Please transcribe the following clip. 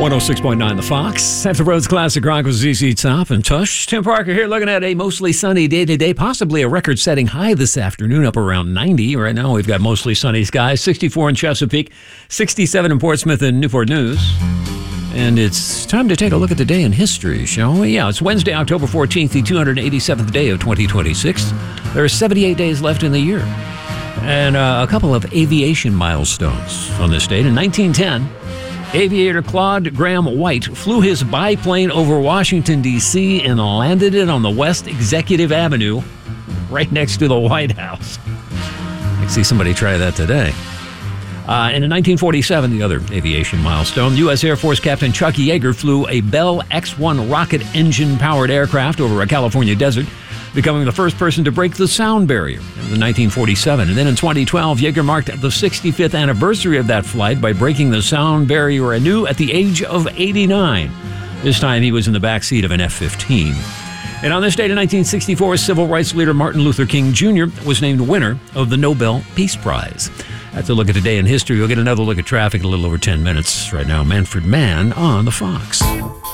106.9 The Fox. After Roads Classic Rock with ZZ Top and Tush. Tim Parker here looking at a mostly sunny day today, possibly a record-setting high this afternoon, up around 90. Right now we've got mostly sunny skies, 64 in Chesapeake, 67 in Portsmouth and Newport News. And it's time to take a look at the day in history, shall we? Yeah, it's Wednesday, October 14th, the 287th day of 2026. There are 78 days left in the year. And a couple of aviation milestones on this date. In 1910, aviator Claude Graham White flew his biplane over Washington, D.C. and landed it on the West Executive Avenue, right next to the White House. I can see somebody try that today. And in 1947, the other aviation milestone, U.S. Air Force Captain Chuck Yeager flew a Bell X-1 rocket engine-powered aircraft over a California desert, becoming the first person to break the sound barrier in 1947. And then in 2012, Yeager marked the 65th anniversary of that flight by breaking the sound barrier anew at the age of 89. This time he was in the backseat of an F-15. And on this date in 1964, civil rights leader Martin Luther King Jr. was named winner of the Nobel Peace Prize. That's a look at today in history. We'll get another look at traffic in a little over 10 minutes. Right now, Manfred Mann on the Fox.